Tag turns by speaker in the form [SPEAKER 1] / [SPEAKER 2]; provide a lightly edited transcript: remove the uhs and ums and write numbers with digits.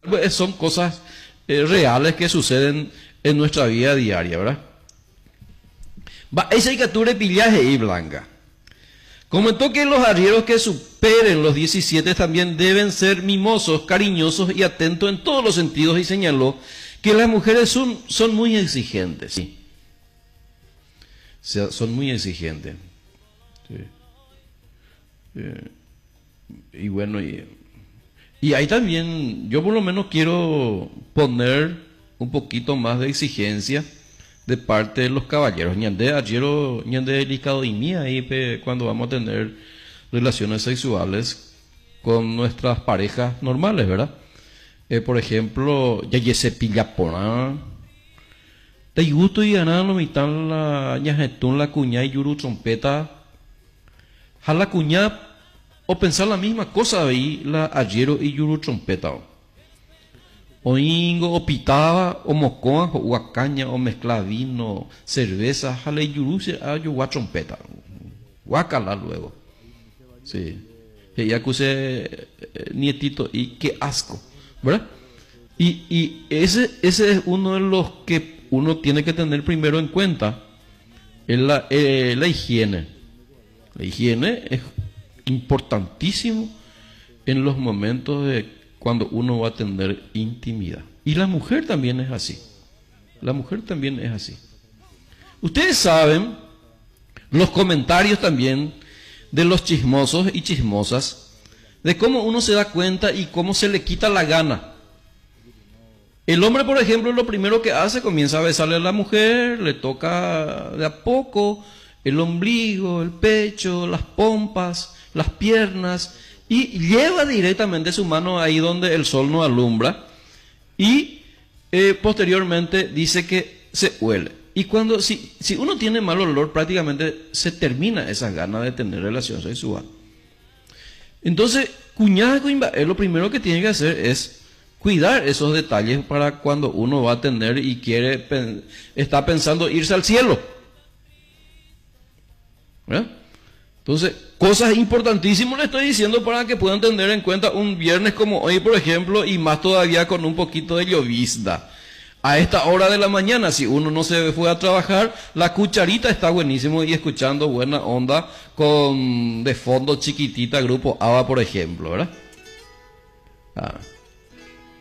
[SPEAKER 1] Pues son cosas reales que suceden en nuestra vida diaria, ¿verdad? Va, esa caricatura de pillaje y blanca. Comentó que los arrieros que superen los 17 también deben ser mimosos, cariñosos y atentos en todos los sentidos, y señaló que las mujeres son muy exigentes. Sí. O sea, son muy exigentes. Sí. Y bueno, y ahí también yo por lo menos quiero poner un poquito más de exigencia de parte de los caballeros. Ñande arriero, ñande delicado y mía ahí cuando vamos a tener relaciones sexuales con nuestras parejas normales, ¿verdad? Por ejemplo, ya se pilla por te gusto y ganar no mitad la ñajetún la cuña y yuru trompeta. Jala cuña o pensar la misma cosa ahí la arriero y yuru trompeta. O ingo, o pitaba, o mocoa, o huacaña, o mezcla vino, cerveza, jale yuru se ayuda trompeta. Guacala luego. Sí. Y ya acusé nietito y qué asco, ¿verdad? Y ese es uno de los que uno tiene que tener primero en cuenta, es la higiene. La higiene es importantísimo en los momentos de cuando uno va a tener intimidad. Y la mujer también es así. La mujer también es así. Ustedes saben los comentarios también de los chismosos y chismosas, de cómo uno se da cuenta y cómo se le quita la gana. El hombre, por ejemplo, lo primero que hace, comienza a besarle a la mujer, le toca de a poco el ombligo, el pecho, las pompas, las piernas, y lleva directamente su mano ahí donde el sol no alumbra, y posteriormente dice que se huele. Y cuando, si uno tiene mal olor, prácticamente se termina esas ganas de tener relación sexual. Entonces, cuñada, lo primero que tiene que hacer es cuidar esos detalles para cuando uno va a tener y está pensando irse al cielo. ¿Verdad? Entonces, cosas importantísimas le estoy diciendo para que puedan tener en cuenta un viernes como hoy, por ejemplo, y más todavía con un poquito de llovizna. A esta hora de la mañana, si uno no se fue a trabajar, la cucharita está buenísimo y escuchando buena onda con de fondo chiquitita, grupo ABBA, por ejemplo, ¿verdad?